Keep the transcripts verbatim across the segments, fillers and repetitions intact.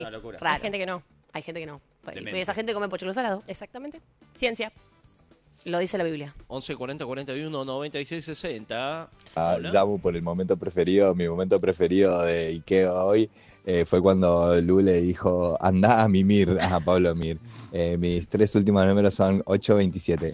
Una locura. Raro. Hay gente que no. Hay gente que no. Demente. Esa gente come pochoclo salado. Exactamente. Ciencia. Lo dice la Biblia. once cuarenta cuarenta y uno noventa y seis sesenta. Ah, Hola. llamo por el momento preferido. Mi momento preferido de Ikea hoy eh, fue cuando Lu le dijo, andá a mimir a Pablo Mir. Eh, mis tres últimos números son ocho veintisiete.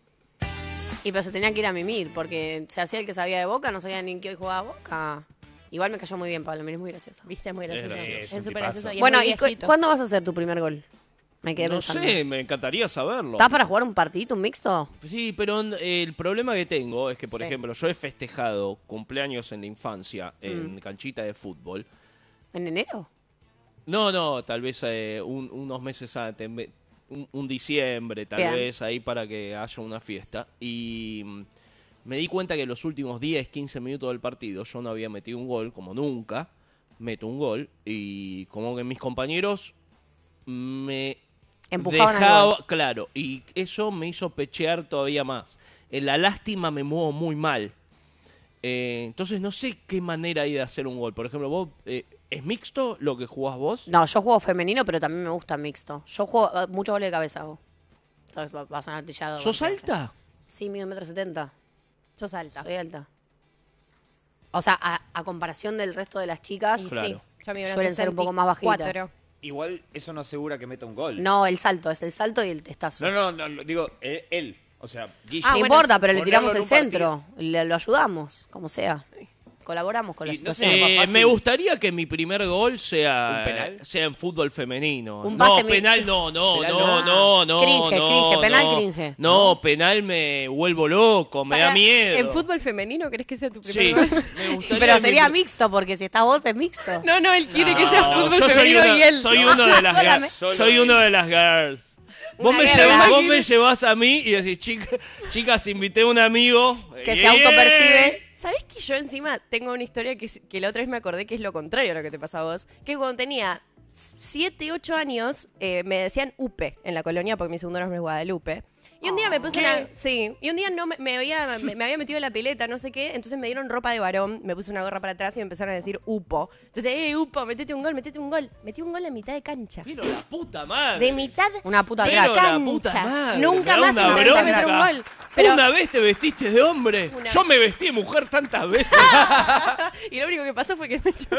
Y pero se tenía que ir a mimir, porque se hacía el que sabía de Boca, no sabía ni en qué hoy jugaba Boca. Igual me cayó muy bien, Pablo Mir, es muy gracioso. Viste, es muy gracioso. gracioso. Es Es un súper gracioso. tipazo. Y es Bueno, muy ¿y cu- viejito. cuándo vas a hacer tu primer gol? Me quedé No pensando. sé, me encantaría saberlo. ¿Estás para jugar un partidito, un mixto? Sí, pero eh, el problema que tengo es que, por Sí. ejemplo, yo he festejado cumpleaños en la infancia en Mm. canchita de fútbol. ¿En enero? No, no, tal vez eh, un- unos meses antes, me- un, un diciembre, tal Bien. vez ahí para que haya una fiesta. Y mm, me di cuenta que en los últimos diez, quince minutos del partido yo no había metido un gol, como nunca. Meto un gol y como que mis compañeros me Empujaban al dejaba, gol. claro, y eso me hizo pechear todavía más. En la lástima me muevo muy mal. Eh, entonces no sé qué manera hay de hacer un gol. Por ejemplo, vos, eh, ¿es mixto lo que jugás vos? No, yo juego femenino, pero también me gusta mixto. Yo juego eh, mucho goles de cabeza hago. Entonces va, va a sonar trillado. ¿Sos cualquier cosa. alta? Sí, mido un metro setenta. Sos alta. Soy alta. O sea, a, a comparación del resto de las chicas, Y Claro. sí, yo mido unos Suelen ser un poco más bajitas. sesenta y cuatro. Igual eso no asegura que meta un gol. no, el salto, es el salto y el testazo. no, no, no, lo- digo, él. él. O sea, Guille. no Ah, bueno, importa, pero le ponerlo tiramos en el un centro, le, lo ayudamos, como sea. Colaboramos con la Y no situación. sé, Eh, fácil. me gustaría que mi primer gol sea, ¿Un penal? sea en fútbol femenino. Un no, pase mi- penal no, no, Penal no, no. no, no, Cringe, no, cringe, penal no. cringe. No, penal me vuelvo loco, me da Para- miedo. ¿En fútbol femenino querés que sea tu primer Sí, gol? me gustaría Pero que sería mi- mixto, porque si estás vos es mixto. No, no, él quiere que No, sea no, fútbol yo soy femenino uno, y él. soy uno de las Solamente- girls. Solo Soy él. uno de las girls. Vos Una me, guerra. llevas, vos me llevas a mí y decís, chica, chicas, invité a un amigo. Que se Yeah. autopercibe. ¿Sabés que yo encima tengo una historia que, es- que la otra vez me acordé que es lo contrario a lo que te pasa a vos? Que cuando tenía siete, ocho años eh, me decían Upe en la colonia porque mi segundo nombre es Guadalupe. Y un día me puse ¿Qué? una... Sí, y un día no me, me había, me, me había metido en la pileta, no sé qué, entonces me dieron ropa de varón, me puse una gorra para atrás y me empezaron a decir Upo. Entonces, eh, Upo, metete un gol, metete un gol. Metí un gol a mitad de cancha. Pero la puta madre. De mitad Una puta de Pero crack. la cancha. puta madre. Nunca me da más una intenté bronca. meter un gol. Pero, Una vez te vestiste de hombre. Una Yo vez. me vestí de mujer tantas veces. y lo único que pasó fue que me echó.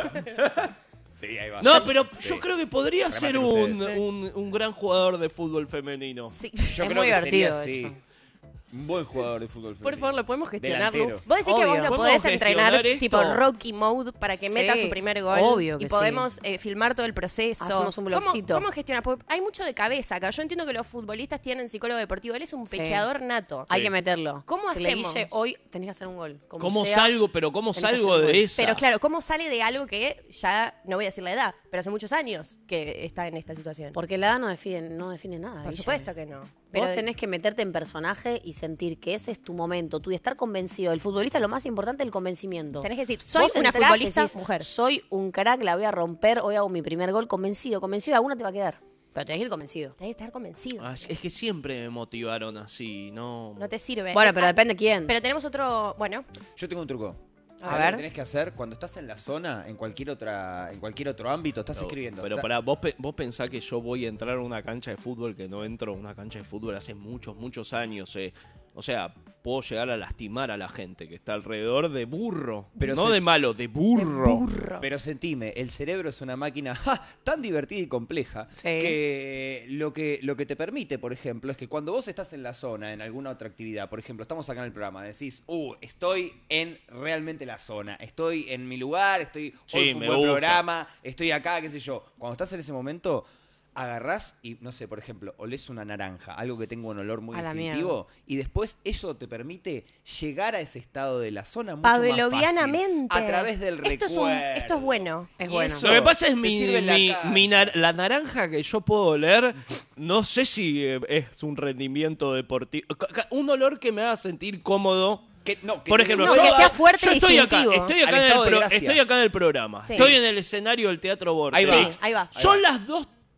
Sí, ahí va. No, pero Sí. yo creo que podría Rematen ser un, ustedes. un, un gran jugador de fútbol femenino. Sí. Yo Es creo muy que divertido, sería, de sí, un buen jugador de fútbol femenino. Por favor, lo podemos gestionar, Lu. Delantero. Vos decís que vos Obvio. lo ¿Podemos podés entrenar gestionar esto? tipo Rocky Mode para que Sí, meta su primer gol. obvio que y sí. podemos eh, filmar todo el proceso. Hacemos un ¿Cómo, blogcito. ¿Cómo gestionar? Porque hay mucho de cabeza acá. Yo entiendo que los futbolistas tienen psicólogo deportivo. Él es un Sí. pecheador nato. Hay Sí. que meterlo. ¿Cómo Si le hacemos? Guille, hoy tenés que hacer un gol. Como ¿Cómo sea. salgo? Pero ¿cómo tenés que salgo hacer un de gol. esa? Pero claro, ¿cómo sale de algo que ya, no voy a decir la edad, pero hace muchos años que está en esta situación? Porque la edad no define, no define nada. Por Guille. supuesto que no. Pero Vos tenés que meterte en personaje y sentir que ese es tu momento, tú y estar convencido. El futbolista lo más importante es el convencimiento. tenés que decir, soy Vos una entrás y futbolista decís, mujer. Soy un crack, la voy a romper, hoy hago mi primer gol convencido. Convencido, alguna te va a quedar. Pero tenés que ir convencido. Tenés que estar convencido. Ah, es que siempre me motivaron así, ¿no? No te sirve. Bueno, Eh, pero ah, depende quién. Pero tenemos otro, bueno, Yo tengo un truco. A ¿Sabés ver. lo que tenés que hacer cuando estás en la zona, en cualquier otra, en cualquier otro ámbito, estás Pero- escribiendo. Pero Tra- pará, vos, pe- vos pensás que yo voy a entrar a una cancha de fútbol que no entro a una cancha de fútbol hace muchos, muchos años. Eh. O sea, puedo llegar a lastimar a la gente que está alrededor de burro. Pero no se- de malo, de burro. Pero sentime, el cerebro es una máquina ¡ja! tan divertida y compleja Sí. que lo que lo que te permite, por ejemplo, es que cuando vos estás en la zona, en alguna otra actividad, por ejemplo, estamos acá en el programa, decís, uh, estoy en realmente la zona, estoy en mi lugar, estoy Sí, hoy me fue el gusta. programa, estoy acá, qué sé yo. Cuando estás en ese momento, agarrás y, no sé, por ejemplo, olés una naranja, algo que tenga un olor muy A la distintivo, y después eso te permite llegar a ese estado de la zona mucho más pavlovianamente. fácil, a través del esto recuerdo. es, un- esto es bueno. Es Y bueno. eso Lo que pasa es te mi, sirve en la mi- cancha. mi nar- la naranja que yo puedo oler, no sé si eh, es un rendimiento deportivo. Ca- ca- Un olor que me haga sentir cómodo. Que- no, que Por te- ejemplo, No, yo, que sea fuerte yo y estoy acá, distintivo. estoy Al acá, en el, estado de pro- gracia. estoy acá en el programa. Sí. Estoy en el escenario del Teatro Borges. Ahí va. Sí, ahí va. Son las dos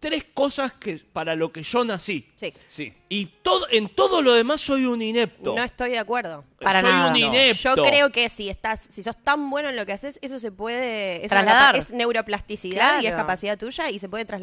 tres cosas que para lo que yo nací. Sí. Sí. Y todo, en todo lo demás soy un inepto. No estoy de acuerdo. Para soy nada. un No. inepto. Yo creo que si estás, si sos tan bueno en lo que haces, eso se puede, es, una Trasladar. capa- es neuroplasticidad y es Claro. capacidad tuya y se puede trasladar.